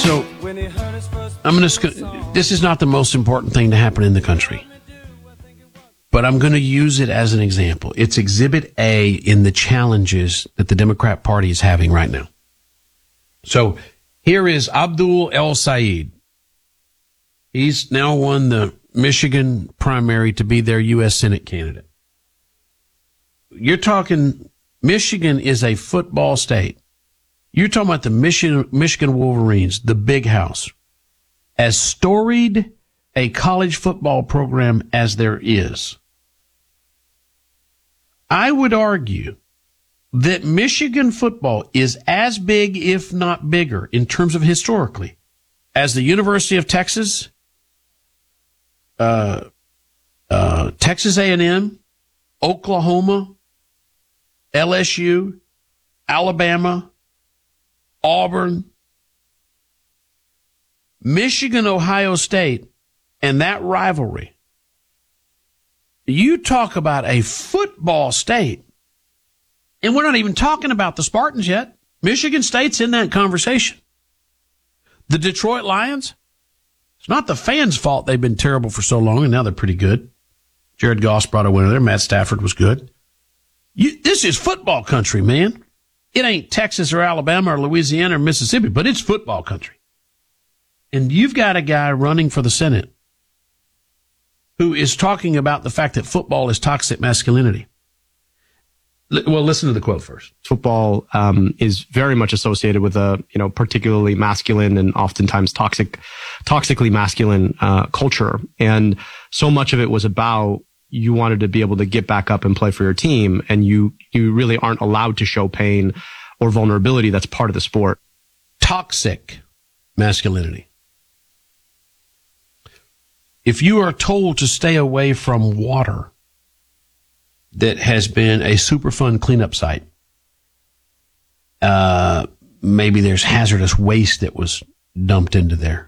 So this is not the most important thing to happen in the country, but I'm going to use it as an example. It's Exhibit A in the challenges that the Democrat Party is having right now. So here is Abdul El Sayed. He's now won the Michigan primary to be their U.S. Senate candidate. You're talking, Michigan is a football state. You're talking about the Michigan Wolverines, the big house. As storied a college football program as there is. I would argue that Michigan football is as big, if not bigger, in terms of historically, as the University of Texas, Texas A&M, Oklahoma, LSU, Alabama, Auburn, Michigan, Ohio State, and that rivalry. You talk about a football state, and we're not even talking about the Spartans yet. Michigan State's in that conversation. The Detroit Lions, it's not the fans' fault they've been terrible for so long, and now they're pretty good. Jared Goss brought a winner there. Matt Stafford was good. This is football country, man. It ain't Texas or Alabama or Louisiana or Mississippi, but it's football country. And you've got a guy running for the Senate who is talking about the fact that football is toxic masculinity. Well, listen to the quote first. Football is very much associated with a particularly masculine and oftentimes toxically masculine culture, and so much of it was about you wanted to be able to get back up and play for your team, and you really aren't allowed to show pain or vulnerability. That's part of the sport. Toxic masculinity. If you are told to stay away from water that has been a Superfund cleanup site, maybe there's hazardous waste that was dumped into there.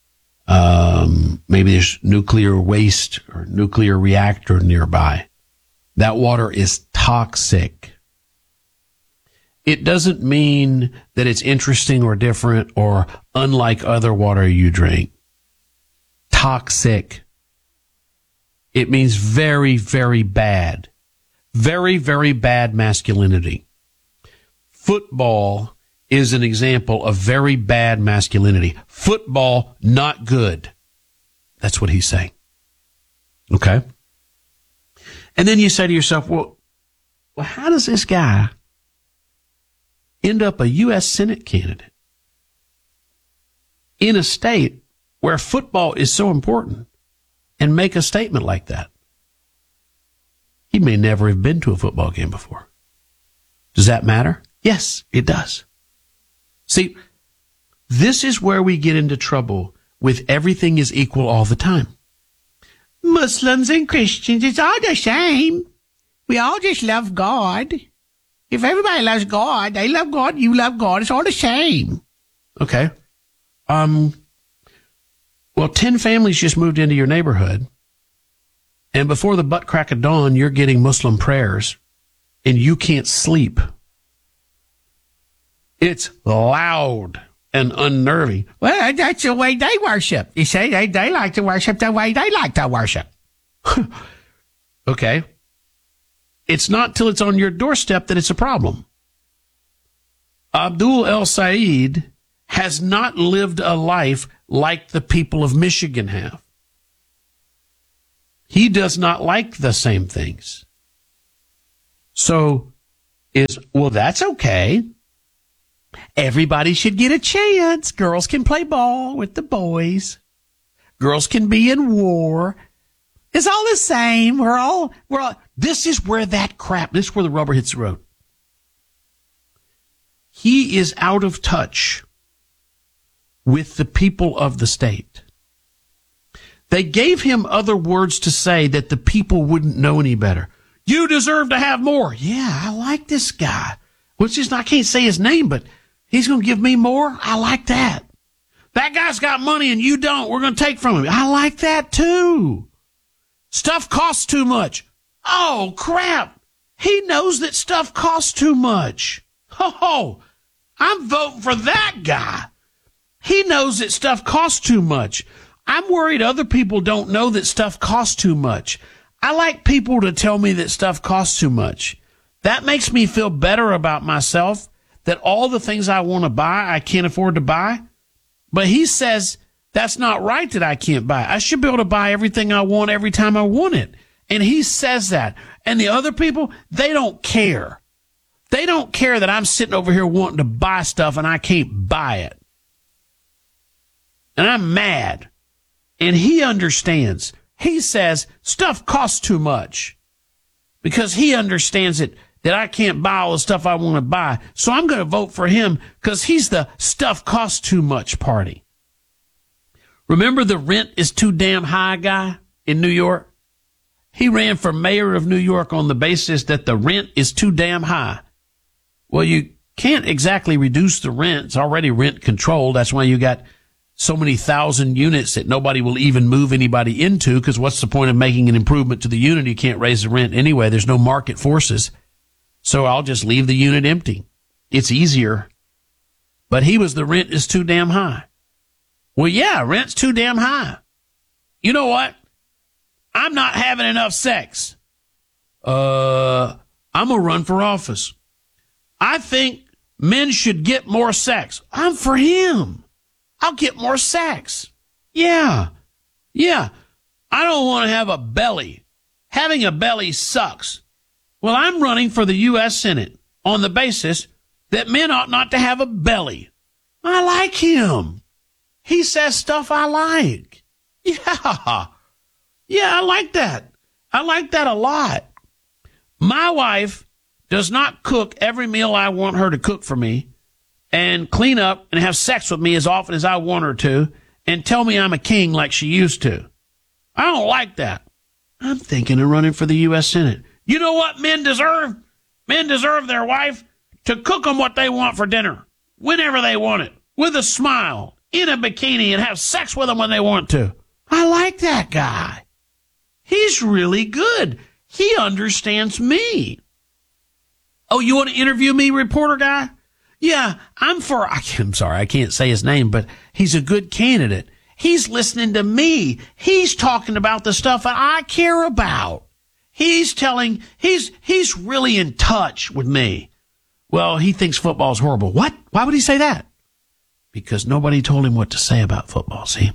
Maybe there's nuclear waste or nuclear reactor nearby. That water is toxic. It doesn't mean that it's interesting or different or unlike other water you drink. Toxic. It means very, very bad. Very, very bad masculinity. Football is an example of very bad masculinity. Football, not good. That's what he's saying. Okay? And then you say to yourself, well, how does this guy end up a U.S. Senate candidate in a state where football is so important and make a statement like that? He may never have been to a football game before. Does that matter? Yes, it does. See, this is where we get into trouble with everything is equal all the time. Muslims and Christians, it's all the same. We all just love God. If everybody loves God, they love God, you love God, it's all the same. Okay. Well, 10 families just moved into your neighborhood, and before the butt crack of dawn, you're getting Muslim prayers, and you can't sleep. It's loud and unnerving. Well, that's the way they worship. You say they like to worship the way they like to worship. Okay. It's not till it's on your doorstep that it's a problem. Abdul El Sayed has not lived a life like the people of Michigan have. He does not like the same things. So that's okay. Everybody should get a chance. Girls can play ball with the boys. Girls can be in war. It's all the same. We're all, this is where this is where the rubber hits the road. He is out of touch with the people of the state. They gave him other words to say that the people wouldn't know any better. You deserve to have more. Yeah, I like this guy. I can't say his name, but he's going to give me more. I like that. That guy's got money and you don't. We're going to take from him. I like that too. Stuff costs too much. Oh, crap. He knows that stuff costs too much. Oh, I'm voting for that guy. He knows that stuff costs too much. I'm worried other people don't know that stuff costs too much. I like people to tell me that stuff costs too much. That makes me feel better about myself, that all the things I want to buy, I can't afford to buy. But he says that's not right that I can't buy. I should be able to buy everything I want every time I want it. And he says that. And the other people, they don't care. They don't care that I'm sitting over here wanting to buy stuff and I can't buy it. And I'm mad. And he understands. He says stuff costs too much because he understands it, that I can't buy all the stuff I want to buy. So I'm going to vote for him because he's the stuff costs too much party. Remember the rent is too damn high guy in New York? He ran for mayor of New York on the basis that the rent is too damn high. Well, you can't exactly reduce the rent. It's already rent controlled. That's why you got so many thousand units that nobody will even move anybody into, because what's the point of making an improvement to the unit? You can't raise the rent anyway. There's no market forces. So I'll just leave the unit empty. It's easier. But he was the rent is too damn high. Well, yeah, rent's too damn high. You know what? I'm not having enough sex. I'm going to run for office. I think men should get more sex. I'm for him. I'll get more sex. Yeah. I don't want to have a belly. Having a belly sucks. Well, I'm running for the U.S. Senate on the basis that men ought not to have a belly. I like him. He says stuff I like. Yeah, I like that. I like that a lot. My wife does not cook every meal I want her to cook for me and clean up and have sex with me as often as I want her to and tell me I'm a king like she used to. I don't like that. I'm thinking of running for the U.S. Senate. You know what men deserve? Men deserve their wife to cook them what they want for dinner, whenever they want it, with a smile, in a bikini, and have sex with them when they want to. I like that guy. He's really good. He understands me. Oh, you want to interview me, reporter guy? Yeah, I'm sorry, I can't say his name, but he's a good candidate. He's listening to me. He's talking about the stuff that I care about. He's really in touch with me. Well, he thinks football's horrible. What? Why would he say that? Because nobody told him what to say about football, see?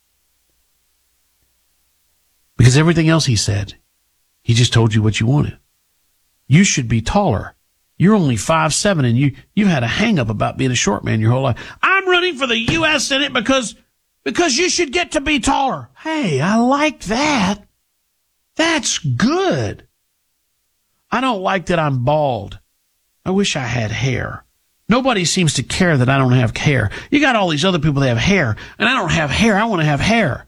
Because everything else he said, he just told you what you wanted. You should be taller. You're only 5'7", and you've had a hang-up about being a short man your whole life. I'm running for the U.S. Senate because you should get to be taller. Hey, I like that. That's good. I don't like that I'm bald. I wish I had hair. Nobody seems to care that I don't have hair. You got all these other people that have hair, and I don't have hair. I want to have hair.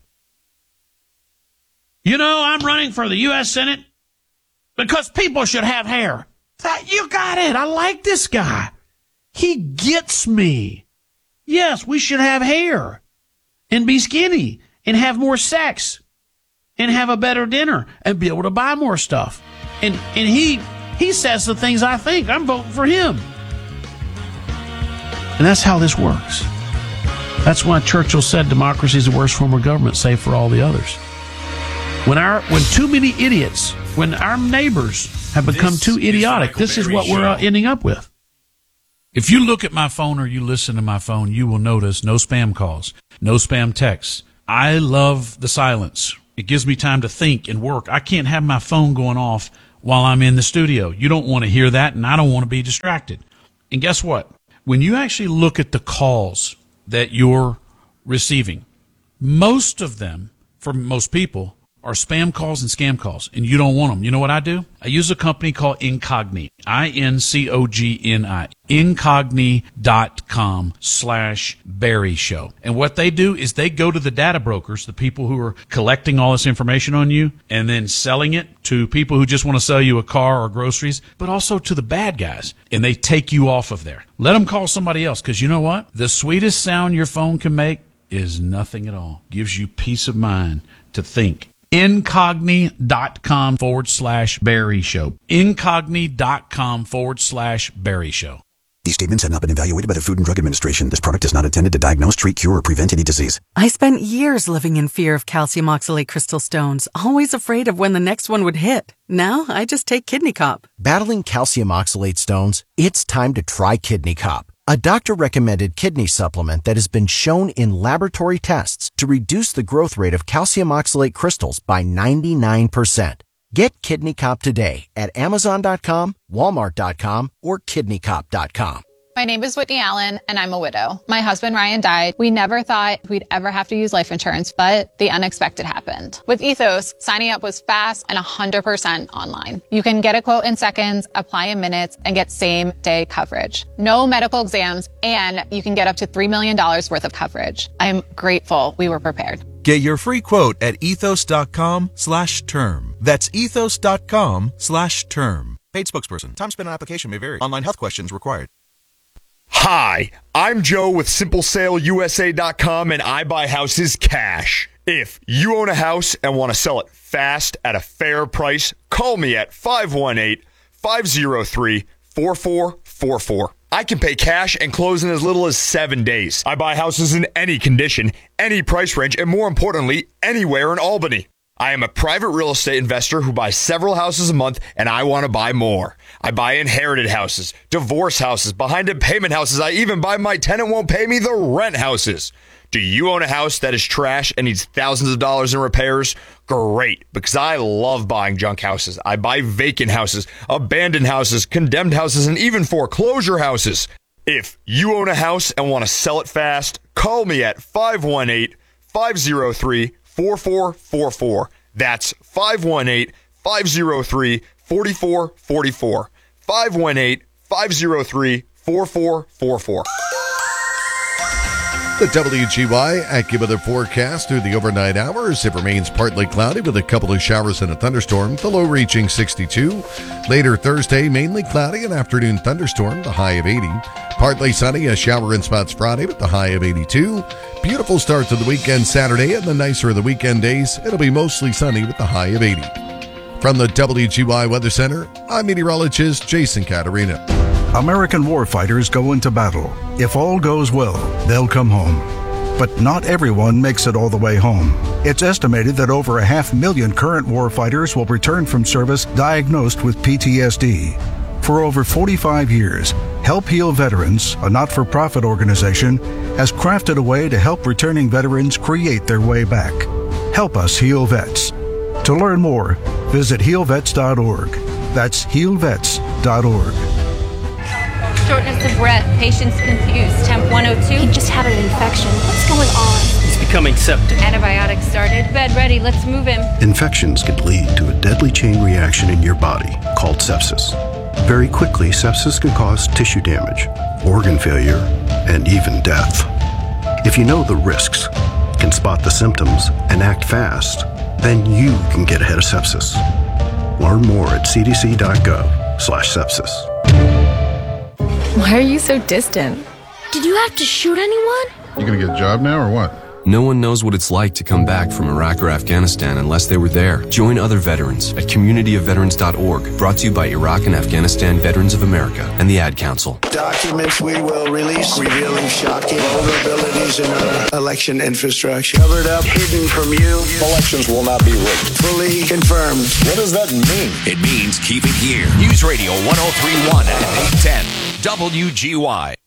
You know, I'm running for the U.S. Senate because people should have hair. You got it. I like this guy. He gets me. Yes, we should have hair and be skinny and have more sex and have a better dinner and be able to buy more stuff. And he says the things I think. I'm voting for him. And that's how this works. That's why Churchill said democracy is the worst form of government, save for all the others. When too many idiots, when our neighbors have become too idiotic, this is what we're ending up with. If you look at my phone or you listen to my phone, you will notice no spam calls, no spam texts. I love the silence. It gives me time to think and work. I can't have my phone going off while I'm in the studio. You don't want to hear that, and I don't want to be distracted. And guess what? When you actually look at the calls that you're receiving, most of them, for most people, are spam calls and scam calls, and you don't want them. You know what I do? I use a company called Incogni, INCOGNI, Incogni.com/Barry Show. And what they do is they go to the data brokers, the people who are collecting all this information on you, and then selling it to people who just want to sell you a car or groceries, but also to the bad guys, and they take you off of there. Let them call somebody else, because you know what? The sweetest sound your phone can make is nothing at all. Gives you peace of mind to think. Incogni.com/Barry Show. Incogni.com/Barry Show. These statements have not been evaluated by the Food and Drug Administration. This product is not intended to diagnose, treat, cure, or prevent any disease. I spent years living in fear of calcium oxalate crystal stones, always afraid of when the next one would hit. Now, I just take Kidney Cop. Battling calcium oxalate stones? It's time to try Kidney Cop, a doctor-recommended kidney supplement that has been shown in laboratory tests to reduce the growth rate of calcium oxalate crystals by 99%. Get Kidney Cop today at Amazon.com, Walmart.com, or KidneyCop.com. My name is Whitney Allen, and I'm a widow. My husband, Ryan, died. We never thought we'd ever have to use life insurance, but the unexpected happened. With Ethos, signing up was fast and 100% online. You can get a quote in seconds, apply in minutes, and get same-day coverage. No medical exams, and you can get up to $3 million worth of coverage. I am grateful we were prepared. Get your free quote at ethos.com/term. That's ethos.com/term. Paid spokesperson. Time spent on application may vary. Online health questions required. Hi, I'm Joe with SimpleSaleUSA.com, and I buy houses cash. If you own a house and want to sell it fast at a fair price, call me at 518-503-4444. I can pay cash and close in as little as 7 days. I buy houses in any condition, any price range, and more importantly, anywhere in Albany. I am a private real estate investor who buys several houses a month, and I want to buy more. I buy inherited houses, divorce houses, behind-in-payment houses. I even buy my tenant won't pay me the rent houses. Do you own a house that is trash and needs thousands of dollars in repairs? Great, because I love buying junk houses. I buy vacant houses, abandoned houses, condemned houses, and even foreclosure houses. If you own a house and want to sell it fast, call me at 518-503-4444. That's 518-503-4444. 518-503-4444. The WGY AccuWeather forecast through the overnight hours. It remains partly cloudy with a couple of showers and a thunderstorm, the low reaching 62. Later Thursday, mainly cloudy, an afternoon thunderstorm, the high of 80. Partly sunny, a shower in spots Friday with the high of 82. Beautiful start to the weekend Saturday, and the nicer of the weekend days, it'll be mostly sunny with the high of 80. From the WGY Weather Center, I'm meteorologist Jason Caterina. American warfighters go into battle. If all goes well, they'll come home. But not everyone makes it all the way home. It's estimated that over 500,000 current warfighters will return from service diagnosed with PTSD. For over 45 years, Help Heal Veterans, a not-for-profit organization, has crafted a way to help returning veterans create their way back. Help us heal vets. To learn more, visit healvets.org. That's healvets.org. Shortness of breath, patient's confused, temp 102. He just had an infection. What's going on? He's becoming septic. Antibiotics started. Bed ready, let's move him. Infections can lead to a deadly chain reaction in your body called sepsis. Very quickly, sepsis can cause tissue damage, organ failure, and even death. If you know the risks, can spot the symptoms, and act fast, then you can get ahead of sepsis. Learn more at cdc.gov/sepsis. Why are you so distant? Did you have to shoot anyone? You gonna get a job now or what? No one knows what it's like to come back from Iraq or Afghanistan unless they were there. Join other veterans at communityofveterans.org. Brought to you by Iraq and Afghanistan Veterans of America and the Ad Council. Documents we will release revealing shocking vulnerabilities in our election infrastructure. Covered up, hidden from you. Elections will not be rigged. Fully confirmed. What does that mean? It means keep it here. News Radio 103.1 and 810. WGY.